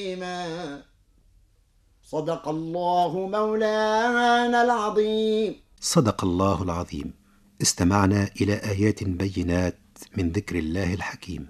صدق الله مولانا العظيم. صدق الله العظيم. استمعنا إلى آيات بينات من ذكر الله الحكيم.